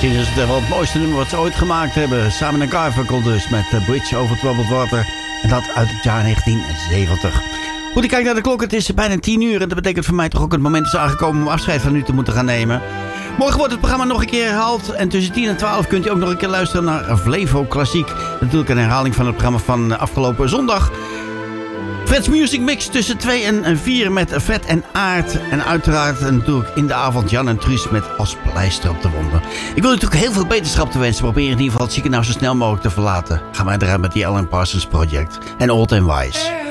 Misschien is het wel het mooiste nummer wat ze ooit gemaakt hebben. Samen een Garfunkel dus met Bridge over Troubled Water. En dat uit het jaar 1970. Goed, ik kijk naar de klok. Het is bijna 10 uur. En dat betekent voor mij toch ook het moment is aangekomen om afscheid van u te moeten gaan nemen. Morgen wordt het programma nog een keer herhaald. En tussen 10 en 12 kunt u ook nog een keer luisteren naar Flevo Klassiek. Natuurlijk een herhaling van het programma van afgelopen zondag. Fred's Music Mix tussen 2 en 4 met Fred en Aart. En uiteraard natuurlijk in de avond Jan en Truus met als pleister op de wonden. Ik wil u natuurlijk heel veel beterschap te wensen. Probeer in ieder geval het ziekenhuis zo snel mogelijk te verlaten. Ga maar eruit met die Alan Parsons Project. En Old and Wise.